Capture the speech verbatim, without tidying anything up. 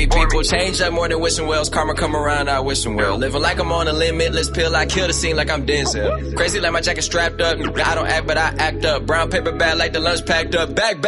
Ordinary people change up more than wishing wells. Karma come around, I wishing well. Living like I'm on a limitless pill. I kill the scene like I'm Denzel. Crazy like my jacket strapped up. I don't act, but I act up. Brown paper bag like the lunch packed up. Back, back.